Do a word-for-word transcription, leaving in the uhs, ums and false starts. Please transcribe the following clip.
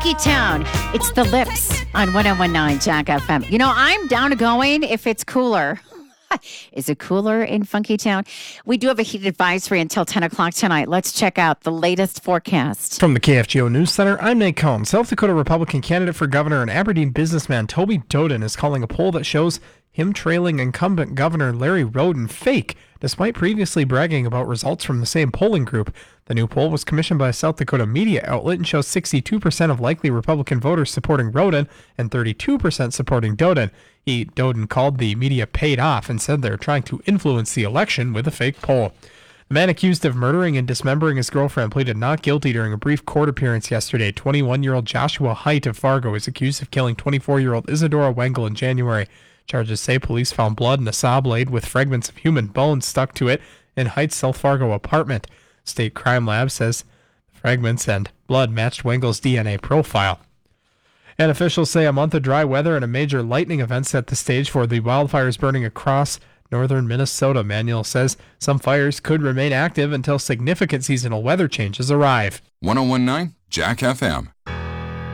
Funky Town. It's The Lips on one oh one nine Jack F M. You know, I'm down to going if it's cooler. Is it cooler in Funky Town? We do have a heat advisory until ten o'clock tonight. Let's check out the latest forecast. From the K F G O News Center, I'm Nate Cohn. South Dakota Republican candidate for governor and Aberdeen businessman Toby Doden is calling a poll that shows him trailing incumbent Governor Larry Roden fake, despite previously bragging about results from the same polling group. The new poll was commissioned by a South Dakota media outlet and shows sixty-two percent of likely Republican voters supporting Roden and thirty-two percent supporting Doden. He, Doden called the media paid off and said they're trying to influence the election with a fake poll. The man accused of murdering and dismembering his girlfriend pleaded not guilty during a brief court appearance yesterday. twenty-one-year-old Joshua Height of Fargo is accused of killing twenty-four-year-old Isadora Wengel in January. Charges say police found blood in a saw blade with fragments of human bones stuck to it in Height's South Fargo apartment. State Crime Lab says the fragments and blood matched Wengel's D N A profile. And officials say a month of dry weather and a major lightning event set the stage for the wildfires burning across northern Minnesota. Manuel says some fires could remain active until significant seasonal weather changes arrive. one oh one nine Jack F M.